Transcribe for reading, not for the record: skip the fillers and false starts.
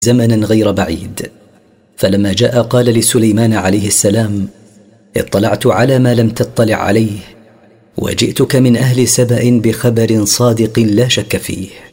زمنا غير بعيد. فلما جاء قال لسليمان عليه السلام: اطلعت على ما لم تطلع عليه، وجئتك من أهل سبأ بخبر صادق لا شك فيه.